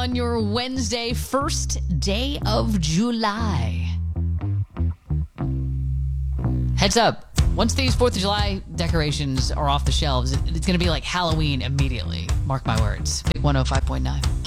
on your Wednesday, first day of July. Heads up. Once these 4th of July decorations are off the shelves, it's going to be like Halloween immediately. Mark my words. Big 105.9.